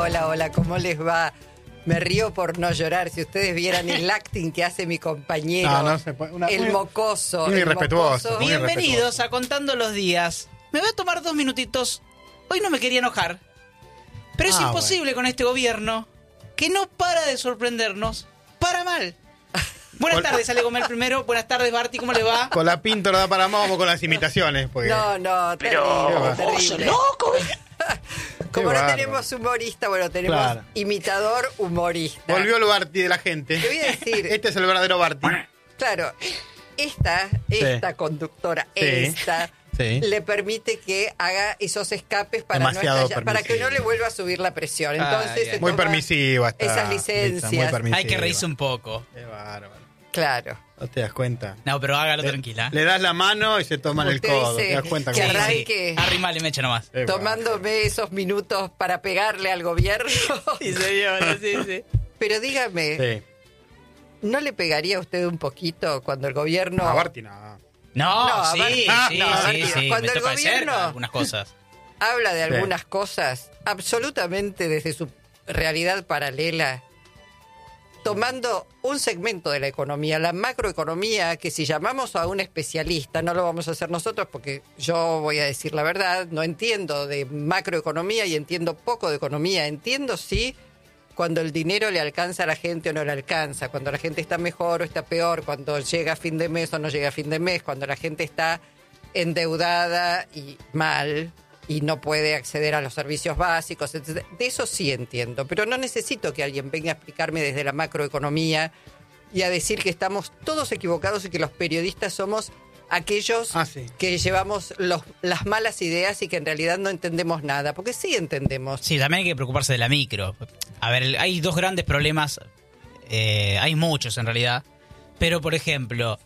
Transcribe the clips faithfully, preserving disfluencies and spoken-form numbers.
Hola, hola, ¿cómo les va? Me río por no llorar. Si ustedes vieran el acting que hace mi compañero, no, no se puede. Una, el muy, mocoso. Muy el irrespetuoso. mocoso. Muy Bienvenidos irrespetuoso. a Contando los Días. Me voy a tomar dos minutitos. Hoy no me quería enojar, pero es Ah, imposible bueno. con este gobierno que no para de sorprendernos para mal. Buenas Con- tardes, Ale Gomel primero. Buenas tardes, Barty, ¿cómo le va? Con la pinta no da para más, vamos con las imitaciones. Porque... No, no, Pero- terrible, terrible. Como no bárbaro. tenemos humorista, bueno, tenemos Claro. imitador humorista. Volvió el Barty de la gente. Te voy a decir, Este es el verdadero Barty. claro, esta, esta conductora, Sí. esta, Sí. le permite que haga esos escapes para, no Demasiado estallar, para que no permisivo. le vuelva a subir la presión. Entonces Ay, se ay. Muy toma permisiva está. esas Lisa, licencias. muy permisiva. Hay que reírse un poco. Qué bárbaro. Claro. No te das cuenta. No, pero hágalo Le, tranquila. le das la mano y se toman el Usted codo. dice ¿Te das cuenta? que cómo- arranque- arranque. Arrimale mecha nomás. Qué Tomándome esos minutos para pegarle al gobierno. Sí, señora, sí, sí. Pero dígame, bárbaro. Sí. ¿no le pegaría a usted un poquito cuando el gobierno... A Barty nada. No, No, sí, a ver- sí, Ah, sí, no, a ver, sí. cuando Me el toca de cerca gobierno- algunas cosas. habla de Sí. algunas cosas absolutamente desde su realidad paralela, tomando un segmento de la economía, la macroeconomía, que si llamamos a un especialista, no lo vamos a hacer nosotros porque yo voy a decir la verdad, no entiendo de macroeconomía y entiendo poco de economía, entiendo sí cuando el dinero le alcanza a la gente o no le alcanza, cuando la gente está mejor o está peor, cuando llega a fin de mes o no llega a fin de mes, cuando la gente está endeudada y mal y no puede acceder a los servicios básicos, etcétera. De eso sí entiendo, pero no necesito que alguien venga a explicarme desde la macroeconomía y a decir que estamos todos equivocados y que los periodistas somos aquellos Ah, sí. que llevamos los, las malas ideas y que en realidad no entendemos nada, porque sí entendemos. Sí, también hay que preocuparse de la micro. A ver, hay dos grandes problemas, eh, hay muchos en realidad, pero por ejemplo,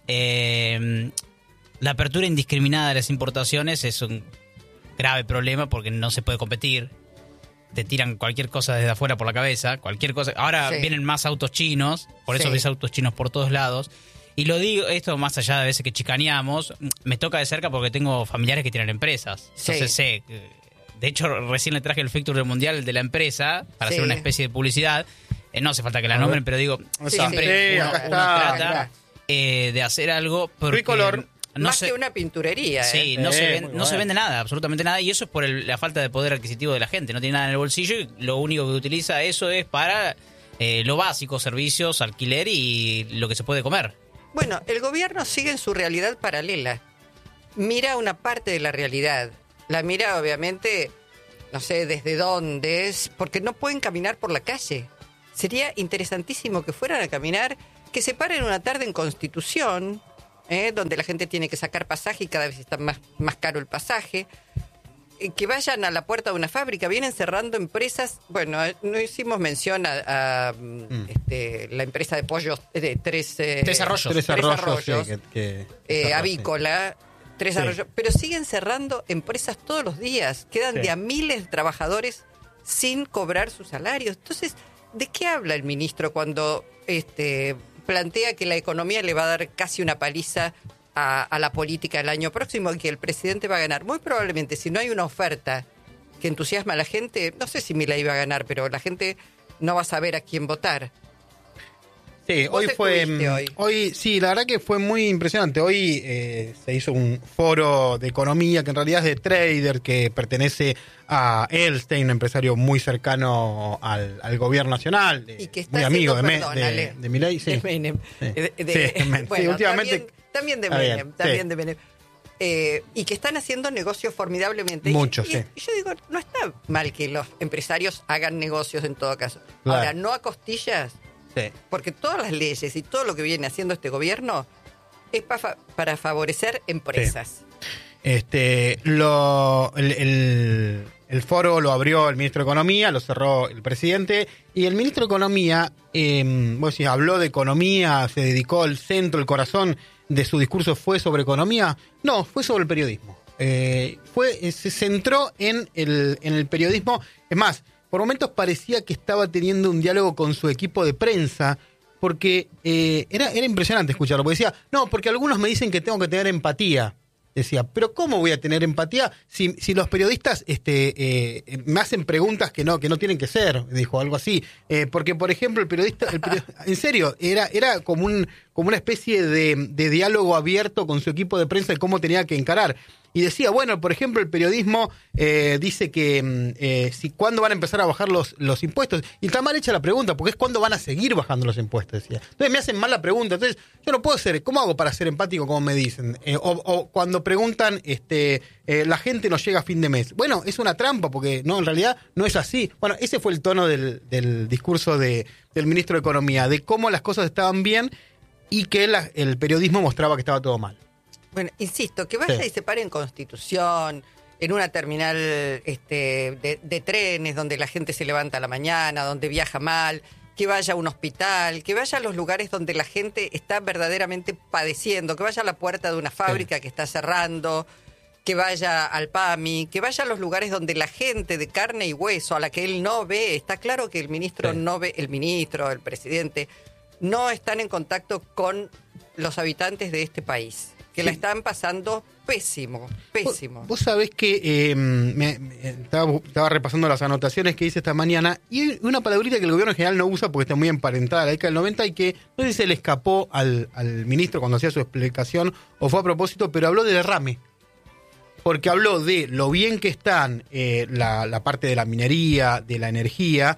eh, la apertura indiscriminada de las importaciones es un grave problema porque no se puede competir. Te tiran cualquier cosa desde afuera por la cabeza, cualquier cosa. Ahora Sí. vienen más autos chinos, por eso Sí. ves autos chinos por todos lados. Y lo digo, esto más allá de veces que chicaneamos, me toca de cerca porque tengo familiares que tienen empresas. Sí. Entonces sé, que- de hecho recién le traje el Factory Mundial de la empresa para Sí. hacer una especie de publicidad. Eh, no hace falta que la A nombren, ver. pero digo, Sí, siempre sí, uno, acá uno está. trata eh, de hacer algo porque Tricolor. no Más se, que una pinturería. sí, ¿eh? no, Eh, se, ven- muy no se bueno. vende nada, absolutamente nada, y eso es por el- la falta de poder adquisitivo de la gente. No tiene nada en el bolsillo y lo único que utiliza eso es para eh, lo básico, servicios, alquiler y lo que se puede comer. Bueno, el gobierno sigue en su realidad paralela. Mira una parte de la realidad. La mira, obviamente, no sé desde dónde es, porque no pueden caminar por la calle. Sería interesantísimo que fueran a caminar, que se paren una tarde en Constitución, ¿eh? Donde la gente tiene que sacar pasaje y cada vez está más, más caro el pasaje. Eh, Que vayan a la puerta de una fábrica, vienen cerrando empresas. Bueno, eh, no hicimos mención a, a, mm, este, la empresa de pollos de tres, eh, Tres Arroyos. Tres Tres arroyos, Arroyos, sí, que, que- eh, que- avícola, Tres Sí. Arroyos, pero siguen cerrando empresas todos los días. Quedan Sí. de a miles de trabajadores sin cobrar sus salarios. Entonces, ¿de qué habla el ministro cuando este, plantea que la economía le va a dar casi una paliza a, a la política el año próximo y que el presidente va a ganar? Muy probablemente, si no hay una oferta que entusiasma a la gente, no sé si Milei va a ganar, pero la gente no va a saber a quién votar. Sí, Vos hoy fue. estuviste mm, hoy. Hoy, sí, la verdad que fue muy impresionante. Hoy eh, se hizo un foro de economía que en realidad es de trader, que pertenece a Elstein, un empresario muy cercano al, al gobierno nacional, de- Y que está muy amigo de, haciendo, Me- de, perdónale, de Milei, sí. de Menem. Sí. De- de- Sí, Menem. Sí, bueno, últimamente- también, también de Está Menem, bien, también sí. de Menem. Eh, y que están haciendo negocios formidablemente. Mucho, y, y- sí. y yo digo, no está mal que los empresarios hagan negocios en todo caso. Claro. Ahora, no a costillas, Sí. porque todas las leyes y todo lo que viene haciendo este gobierno es pa fa- para favorecer empresas. Este, lo, el, el, el foro lo abrió el ministro de Economía, lo cerró el presidente, y el ministro de Economía, eh, vos decís, habló de economía, se dedicó al centro, el corazón de su discurso fue sobre economía. No, fue sobre el periodismo. Eh, fue, se centró en el, en el periodismo. Es más, por momentos parecía que estaba teniendo un diálogo con su equipo de prensa, porque eh, era, era impresionante escucharlo, porque decía, no, porque algunos me dicen que tengo que tener empatía. Decía, pero ¿cómo voy a tener empatía si, si los periodistas este, eh, me hacen preguntas que no que no tienen que ser? Dijo algo así. Eh, porque, por ejemplo, el periodista, el periodista en serio, era era como un como una especie de, de diálogo abierto con su equipo de prensa de cómo tenía que encarar. Y decía, bueno, por ejemplo, el periodismo eh, dice que eh, si cuándo van a empezar a bajar los, los impuestos. Y está mal hecha la pregunta, porque es cuándo van a seguir bajando los impuestos, decía. Entonces me hacen mal la pregunta. Entonces yo no puedo ser, ¿cómo hago para ser empático como me dicen? Eh, o, o cuando preguntan, este eh, la gente no llega a fin de mes. Bueno, es una trampa, porque no, en realidad no es así. Bueno, ese fue el tono del, del discurso de, del ministro de Economía, de cómo las cosas estaban bien y que la, el periodismo mostraba que estaba todo mal. Bueno, insisto, que vaya Sí. y se pare en Constitución, en una terminal este, de, de trenes donde la gente se levanta a la mañana, donde viaja mal, que vaya a un hospital, que vaya a los lugares donde la gente está verdaderamente padeciendo, que vaya a la puerta de una fábrica sí. que está cerrando, que vaya al PAMI, que vaya a los lugares donde la gente de carne y hueso, a la que él no ve, está claro que el ministro sí. no ve, el ministro, el presidente, no están en contacto con los habitantes de este país. Que sí. la están pasando pésimo, pésimo. Vos, vos sabés que eh, me, me, estaba, estaba repasando las anotaciones que hice esta mañana y hay una palabrita que el gobierno en general no usa porque está muy emparentada a la década del noventa y que no sé si se le escapó al, al ministro cuando hacía su explicación o fue a propósito, pero habló de derrame. Porque habló de lo bien que están eh, la, la parte de la minería, de la energía.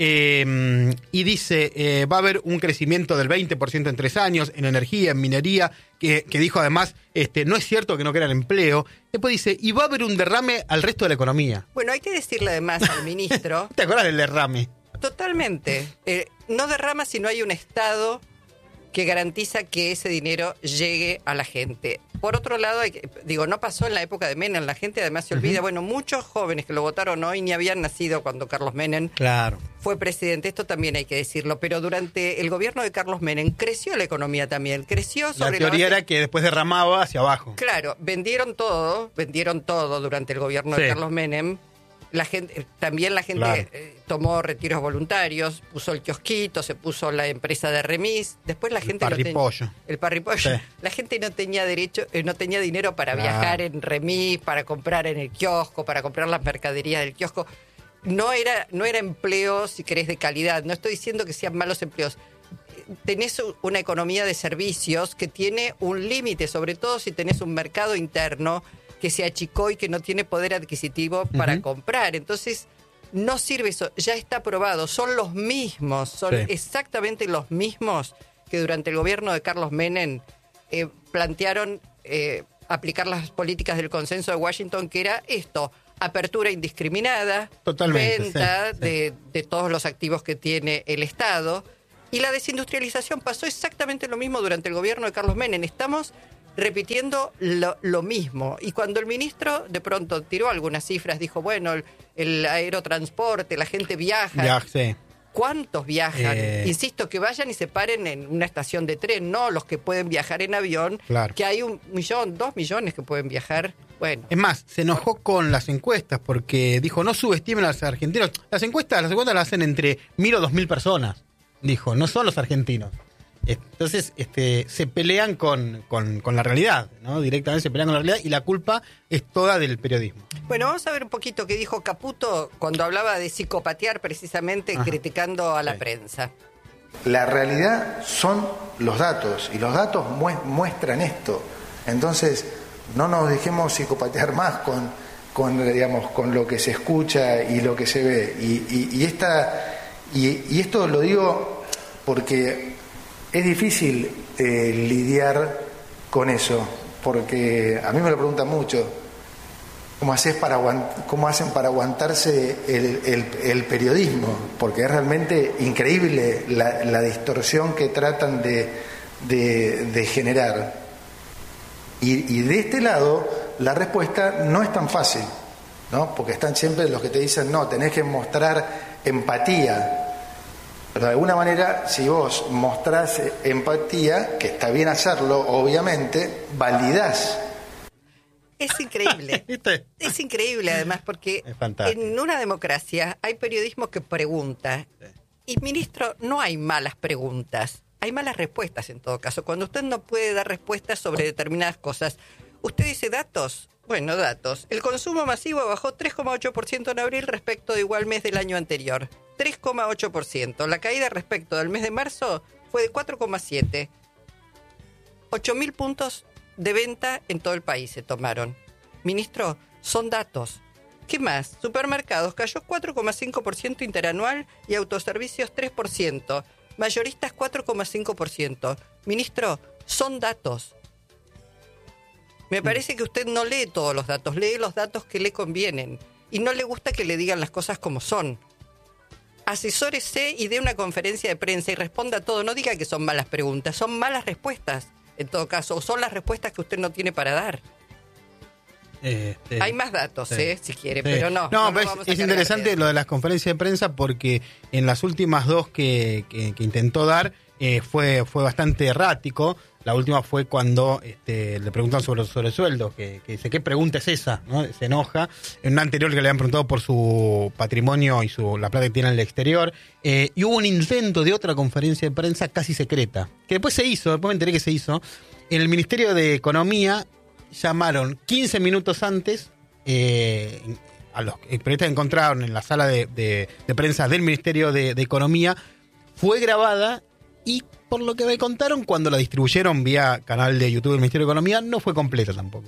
Eh, y dice, eh, va a haber un crecimiento del veinte por ciento en tres años en energía, en minería, que, que dijo además, este, no es cierto que no crean empleo. Después dice, y va a haber un derrame al resto de la economía. Bueno, hay que decirle además al ministro... ¿Te acuerdas del derrame? Totalmente. Eh, no derrama si no hay un Estado que garantiza que ese dinero llegue a la gente. Por otro lado, hay que, digo, no pasó en la época de Menem, la gente además se olvida, uh-huh. bueno, muchos jóvenes que lo votaron hoy ni habían nacido cuando Carlos Menem claro. fue presidente, esto también hay que decirlo, pero durante el gobierno de Carlos Menem creció la economía también, creció sobre la teoría la base... era que después derramaba hacia abajo. Claro, vendieron todo, vendieron todo durante el gobierno sí. de Carlos Menem. La gente, también la gente claro. eh, tomó retiros voluntarios, puso el kiosquito, se puso la empresa de remis. Después la el gente parripollo. no ten, el parripollo. Sí. La gente no tenía derecho, eh, no tenía dinero para claro. viajar en remis, para comprar en el kiosco, para comprar las mercaderías del kiosco. No era, no era empleo, si querés, de calidad. No estoy diciendo que sean malos empleos. Tenés una economía de servicios que tiene un límite, sobre todo si tenés un mercado interno que se achicó y que no tiene poder adquisitivo para uh-huh. comprar. Entonces, no sirve eso. Ya está aprobado. Son los mismos, son sí. exactamente los mismos que durante el gobierno de Carlos Menem eh, plantearon eh, aplicar las políticas del consenso de Washington, que era esto, apertura indiscriminada, Totalmente, venta sí, sí. De, de todos los activos que tiene el Estado. Y la desindustrialización pasó exactamente lo mismo durante el gobierno de Carlos Menem. Estamos repitiendo lo, lo mismo. Y cuando el ministro de pronto tiró algunas cifras, dijo, bueno, el, el aerotransporte, la gente viaja. Ya, sí. ¿Cuántos viajan? Eh... Insisto, que vayan y se paren en una estación de tren, no los que pueden viajar en avión, claro. que hay un millón, dos millones que pueden viajar. Bueno. Es más, se enojó con las encuestas porque dijo, no subestimen a los argentinos. Las encuestas, las encuestas las hacen entre mil o dos mil personas. Dijo, no son los argentinos. Entonces este, se pelean con, con, con la realidad, ¿no? Directamente se pelean con la realidad y la culpa es toda del periodismo. Bueno, vamos a ver un poquito qué dijo Caputo cuando hablaba de psicopatear precisamente Ajá. criticando a la sí. prensa. La realidad son los datos y los datos muestran esto. Entonces, no nos dejemos psicopatear más con, con, digamos, con lo que se escucha y lo que se ve. Y, y, y, esta, y, y esto lo digo porque... Es difícil eh, lidiar con eso, porque a mí me lo preguntan mucho, ¿cómo, haces para aguant- cómo hacen para aguantarse el, el, el periodismo? Porque es realmente increíble la, la distorsión que tratan de, de, de generar. Y, y de este lado, la respuesta no es tan fácil, ¿no? Porque están siempre los que te dicen, no, tenés que mostrar empatía. Pero de alguna manera, si vos mostrás empatía, que está bien hacerlo, obviamente, validás. Es increíble. Es increíble, además, porque en una democracia hay periodismo que pregunta. Y, ministro, no hay malas preguntas. Hay malas respuestas, en todo caso. Cuando usted no puede dar respuestas sobre determinadas cosas, Usted dice datos. Bueno, datos. El consumo masivo bajó tres coma ocho por ciento en abril respecto de igual mes del año anterior. tres coma ocho por ciento. La caída respecto del mes de marzo fue de cuatro coma siete por ciento. ocho mil puntos de venta en todo el país se tomaron. Ministro, son datos. ¿Qué más? Supermercados cayó cuatro coma cinco por ciento interanual y autoservicios tres por ciento. Mayoristas cuatro coma cinco por ciento. Ministro, son datos. Me parece que usted no lee todos los datos, lee los datos que le convienen. Y no le gusta que le digan las cosas como son. Asesórese y dé una conferencia de prensa y responda a todo. No diga que son malas preguntas, son malas respuestas. En todo caso, o son las respuestas que usted no tiene para dar. Eh, eh, Hay más datos, sí, eh, si quiere, sí. pero no. No, no pero es, es interesante lo de las conferencias de prensa porque en las últimas dos que, que, que intentó dar eh, fue, fue bastante errático. La última fue cuando este, le preguntan sobre, sobre sueldos, que, que dice, ¿qué pregunta es esa? ¿No? Se enoja. En una anterior que le habían preguntado por su patrimonio y su la plata que tiene en el exterior. Eh, y hubo un intento de otra conferencia de prensa casi secreta, que después se hizo, después me enteré que se hizo. En el Ministerio de Economía llamaron quince minutos antes eh, a los periodistas que encontraron en la sala de, de, de prensa del Ministerio de, de Economía. Fue grabada y por lo que me contaron, cuando la distribuyeron vía canal de YouTube del Ministerio de Economía, no fue completa tampoco.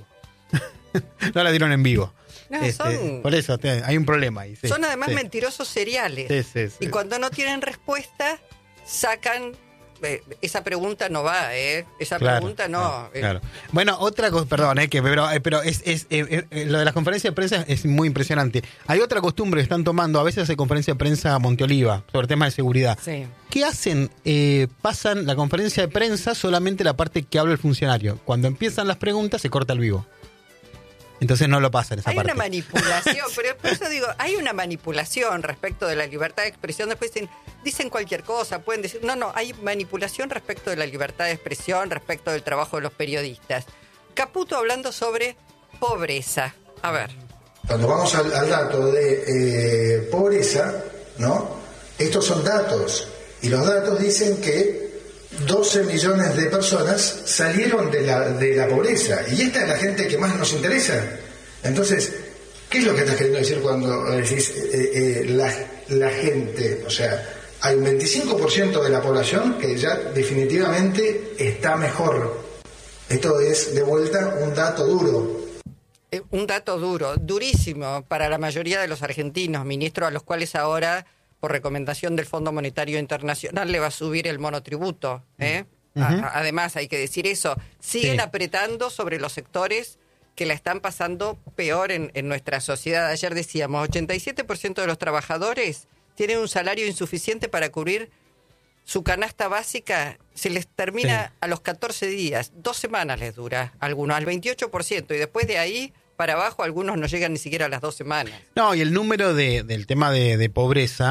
No la dieron en vivo. No, este, son, por eso te, hay un problema ahí. Sí, son además sí. mentirosos seriales. Sí, sí, sí. Y cuando no tienen respuesta, sacan... Eh, esa pregunta no va, ¿eh? Esa claro, pregunta no. Claro, eh. claro. Bueno, otra cosa, perdón, eh, que, pero, eh, pero es, es eh, eh, lo de las conferencias de prensa es muy impresionante. Hay otra costumbre que están tomando, a veces hace conferencia de prensa a Monteoliva sobre temas de seguridad. Sí. ¿Qué hacen? Eh, pasan la conferencia de prensa solamente la parte que habla el funcionario. Cuando empiezan las preguntas se corta el vivo. Entonces no lo pasan esa hay parte. Hay una manipulación, pero por eso digo, hay una manipulación respecto de la libertad de expresión. Después dicen, dicen cualquier cosa, pueden decir... No, no, hay manipulación respecto de la libertad de expresión, respecto del trabajo de los periodistas. Caputo hablando sobre pobreza. A ver. Cuando vamos al, al dato de eh, pobreza, ¿no? Estos son datos. Y los datos dicen que doce millones de personas salieron de la, de la pobreza. Y esta es la gente que más nos interesa. Entonces, ¿qué es lo que estás queriendo decir cuando decís eh, eh, la, la gente? O sea, hay un veinticinco por ciento de la población que ya definitivamente está mejor. Esto es, de vuelta, un dato duro. Eh, un dato duro, durísimo para la mayoría de los argentinos, ministro, a los cuales ahora... por recomendación del Fondo Monetario Internacional, le va a subir el monotributo. ¿eh? Uh-huh. a, además, hay que decir eso, siguen sí. apretando sobre los sectores que la están pasando peor en, en nuestra sociedad. Ayer decíamos, ochenta y siete por ciento de los trabajadores tienen un salario insuficiente para cubrir su canasta básica, se les termina sí. a los catorce días, dos semanas les dura a algunos, al veintiocho por ciento, y después de ahí... para abajo, algunos no llegan ni siquiera a las dos semanas. No, y el número de, del tema de, de pobreza,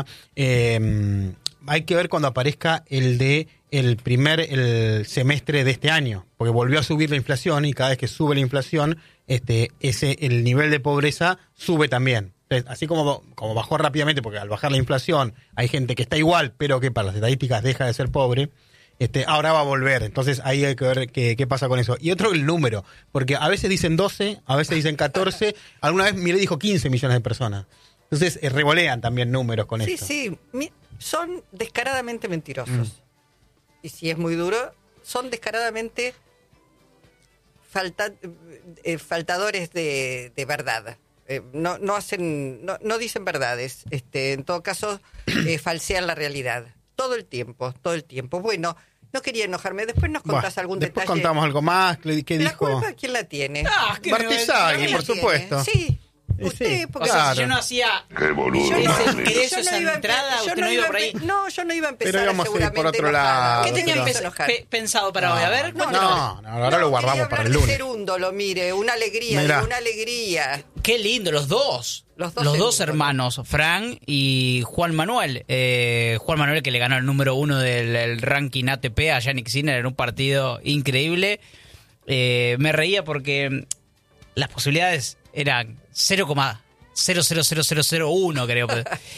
eh, hay que ver cuando aparezca el de el primer el semestre de este año, porque volvió a subir la inflación y cada vez que sube la inflación, este ese el nivel de pobreza sube también. Entonces, así como, como bajó rápidamente, porque al bajar la inflación hay gente que está igual, pero que para las estadísticas deja de ser pobre. Este, ahora va a volver, entonces ahí hay que ver qué, qué pasa con eso. Y otro, el número, porque a veces dicen doce, a veces dicen catorce, alguna vez Milei dijo quince millones de personas. Entonces eh, revolean también números con sí, esto. Sí, sí, son descaradamente mentirosos. Mm. Y si es muy duro, son descaradamente falta, eh, faltadores de, de verdad. Eh, no, no hacen, no, no dicen verdades. Este, en todo caso, eh, falsean la realidad. Todo el tiempo, todo el tiempo. Bueno, no quería enojarme. Después nos contás bueno, algún después detalle. Después contamos algo más. ¿Qué ¿La dijo? culpa quién la tiene? Ah, Martesagui, por supuesto. Sí. Usted, sí, porque... O sea, claro. si yo no hacía Qué boludo. ese No, ingreso, esa no entrada, usted no iba por ahí. No, yo no iba a empezar pero íbamos seguramente por otro enojada. lado. ¿Qué tenía pero... empe- pe- pensado para no, hoy? A ver, no, cuéntanos. no, no, ahora no, lo guardamos para el lunes. Cerúndolo, mire, una alegría, Mirá. una alegría. Qué lindo, los dos. Los dos, Los dos el- hermanos, Fran y Juan Manuel. Eh, Juan Manuel que le ganó el número uno del, del ranking A T P a Yannick Sinner en un partido increíble. Eh, me reía porque las posibilidades eran cero coma cero cero cero cero cero uno, creo.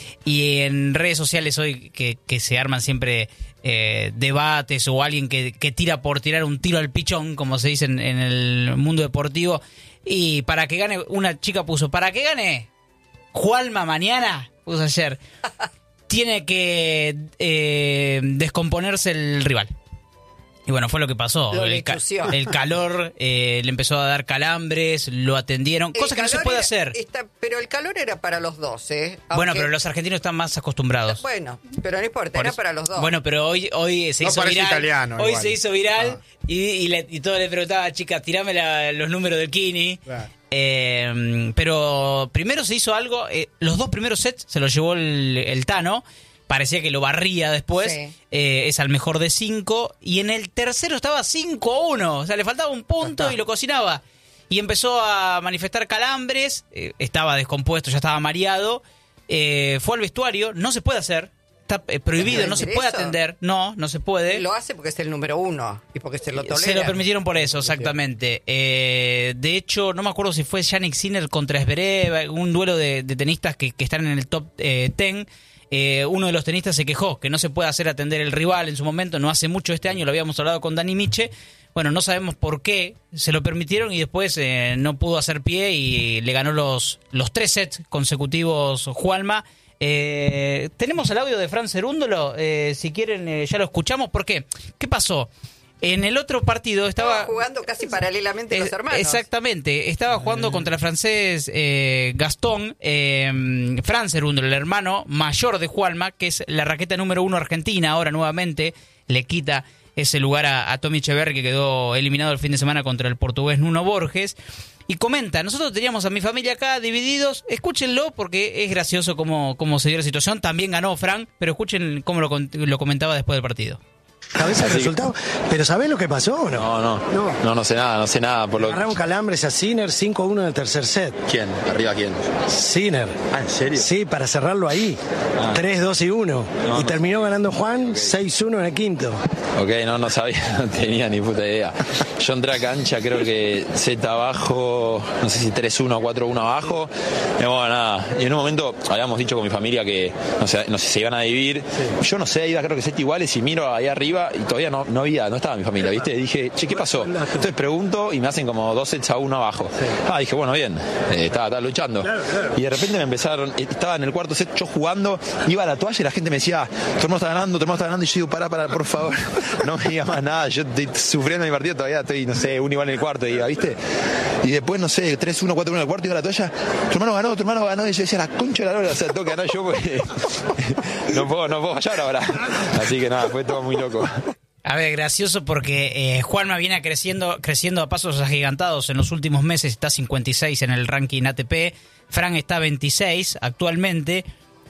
Y en redes sociales hoy que, que se arman siempre eh, debates o alguien que, que tira por tirar un tiro al pichón, como se dice en, en el mundo deportivo. Y para que gane, una chica puso, para que gane Juanma mañana, puso ayer, tiene que eh, descomponerse el rival. Y bueno, fue lo que pasó. Lo el, ca- lechució. el calor eh, le empezó a dar calambres, lo atendieron, El cosa que no se calor puede era- hacer. está- pero el calor era para los dos, ¿eh? Bueno, Aunque- pero los argentinos están más acostumbrados. Bueno, pero no importa, Por era eso- para los dos. Bueno, pero hoy, hoy se No hizo parece viral. italiano, hoy igual. se hizo viral Ah. y, y, le- y todo le preguntaba, chicas, tirame la- los números del Kini. Claro. Eh, pero primero se hizo algo, eh, los dos primeros sets se los llevó el, el Tano. Parecía que lo barría después. Sí. Eh, es al mejor de cinco. Y en el tercero estaba cinco a uno. O sea, le faltaba un punto y lo cocinaba. Y empezó a manifestar calambres. Eh, estaba descompuesto, ya estaba mareado. Eh, fue al vestuario. No se puede hacer. Está eh, prohibido, ¿Puede no se decir puede eso? atender. No, no se puede. Lo hace porque es el número uno y porque se lo tolera. Se lo permitieron por eso, exactamente. Eh, de hecho, no me acuerdo si fue Jannik Sinner contra Zverev, un duelo de, de tenistas que, que están en el top eh, diez. Eh, uno de los tenistas se quejó que no se puede hacer atender el rival en su momento, no hace mucho este año, lo habíamos hablado con Dani Miche. Bueno, no sabemos por qué se lo permitieron y después eh, no pudo hacer pie y le ganó los, los tres sets consecutivos Juanma. Eh, tenemos el audio de Fran Cerúndolo, eh, si quieren eh, ya lo escuchamos. ¿Por qué? ¿Qué pasó? En el otro partido estaba... Estaba jugando casi paralelamente Eh, los hermanos. Exactamente, estaba jugando contra el francés eh, Gastón, eh, Fran Cerúndolo, el hermano mayor de Juanma, que es la raqueta número uno argentina, ahora nuevamente le quita ese lugar a, a Tommy Echeverri, que quedó eliminado el fin de semana contra el portugués Nuno Borges. Y comenta, nosotros teníamos a mi familia acá divididos, escúchenlo porque es gracioso cómo, cómo se dio la situación. También ganó Fran, pero escuchen cómo lo, con- lo comentaba después del partido. Cabeza el resultado. ¿Pero sabés lo que pasó o no? No, no, No. no, no sé nada, no sé nada. Por lo... Agarraron calambres a Sinner cinco a uno en el tercer set. ¿Quién? ¿Arriba quién? Sinner. Ah, ¿en serio? Sí, para cerrarlo ahí. Ah. tres dos y uno. No, y no. terminó ganando Juan seis uno en el quinto. Ok, no, no sabía, no tenía ni puta idea. Yo entré a cancha, creo que Z abajo, no sé si tres uno o cuatro uno abajo. Y bueno, nada. Y en un momento habíamos dicho con mi familia que no sé, no sé, se iban a dividir. Yo no sé, iba creo que set iguales y miro ahí arriba y todavía no, no había, no estaba mi familia, ¿viste? Y dije, che, ¿qué pasó? Entonces pregunto y me hacen como dos sets a uno abajo. Ah, dije, bueno, bien, eh, estaba, estaba luchando. Y de repente me empezaron, estaba en el cuarto set yo jugando, iba a la toalla y la gente me decía, tu hermano está ganando, tu hermano está ganando. Y yo digo, pará, pará, por favor, no me digas más nada, yo estoy sufriendo mi partido todavía, estoy, no sé, un igual en el cuarto, iba, ¿viste? Y después, no sé, tres uno, cuatro uno en el cuarto, iba a la toalla, tu hermano ganó, tu hermano ganó. Y yo decía, la concha de la lora, o sea, tengo que ganar yo porque no puedo, no puedo fallar ahora. Así que nada, fue todo muy loco. A ver, gracioso porque eh, Juanma viene creciendo, creciendo a pasos agigantados en los últimos meses, está cincuenta y seis en el ranking A T P, Fran está veintiséis actualmente,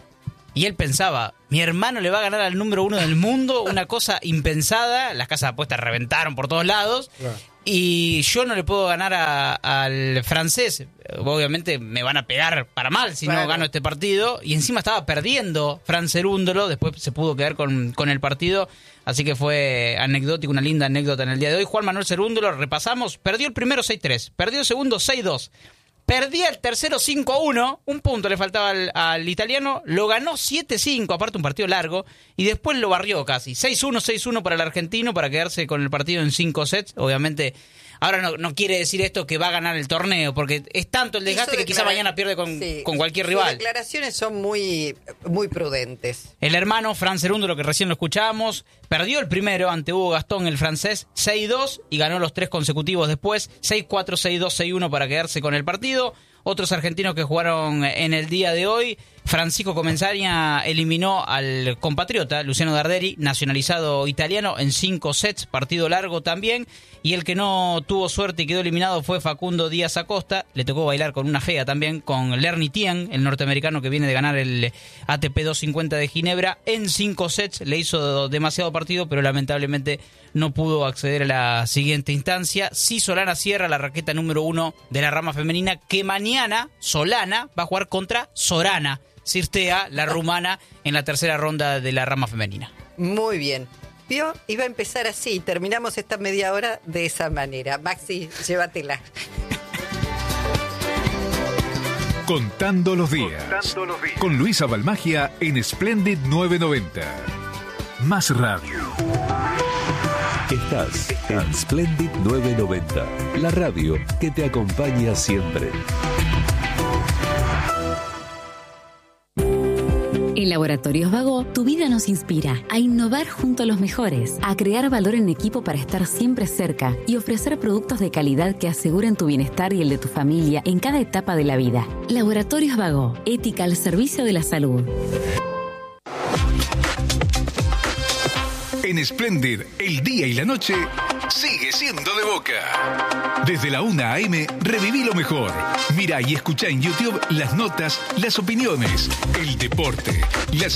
y él pensaba, mi hermano le va a ganar al número uno del mundo, una cosa impensada, las casas de apuestas reventaron por todos lados, Claro. y yo no le puedo ganar a- al francés, obviamente me van a pegar para mal si Claro. no gano este partido, y encima estaba perdiendo Fran Cerúndolo, después se pudo quedar con, con el partido, así que fue anecdótico, una linda anécdota en el día de hoy. Juan Manuel Cerúndolo, repasamos, perdió el primero seis tres, perdió el segundo seis dos, perdía el tercero cinco a uno, un punto le faltaba al, al italiano, lo ganó siete cinco, aparte un partido largo, y después lo barrió casi, seis uno, seis uno para el argentino, para quedarse con el partido en cinco sets, obviamente. Ahora no, no quiere decir esto que va a ganar el torneo, porque es tanto el desgaste Hizo que quizá declara- mañana pierde con, Sí. con cualquier Sus rival. declaraciones son muy, muy prudentes. El hermano Fran Cerúndolo, que recién lo escuchábamos, perdió el primero ante Hugo Gastón, el francés, seis dos, y ganó los tres consecutivos después, seis cuatro, seis dos, seis uno para quedarse con el partido. Otros argentinos que jugaron en el día de hoy, Francisco Comenzaña eliminó al compatriota Luciano Darderi, nacionalizado italiano, en cinco sets, partido largo también, y el que no tuvo suerte y quedó eliminado fue Facundo Díaz Acosta, le tocó bailar con una fea también, con Lerny Tien, el norteamericano que viene de ganar el A T P doscientos cincuenta de Ginebra, en cinco sets, le hizo demasiado partido, pero lamentablemente no pudo acceder a la siguiente instancia. Sí, Solana cierra la raqueta número uno de la rama femenina, que mañana Solana va a jugar contra Sorana Cirstea, la rumana, en la tercera ronda de la rama femenina. Muy bien. ¿Vio? Iba a empezar así y terminamos esta media hora de esa manera. Maxi, llévatela. Contando los días. Contando los días. Con Luisa Balmagia en Splendid novecientos noventa. Más radio. Estás en Splendid novecientos noventa, la radio que te acompaña siempre. En Laboratorios Vago, tu vida nos inspira a innovar junto a los mejores, a crear valor en equipo para estar siempre cerca y ofrecer productos de calidad que aseguren tu bienestar y el de tu familia en cada etapa de la vida. Laboratorios Vago, ética al servicio de la salud. En Splendid, el día y la noche sigue siendo de Boca. Desde la una a eme, reviví lo mejor. Mira y escucha en YouTube las notas, las opiniones, el deporte, las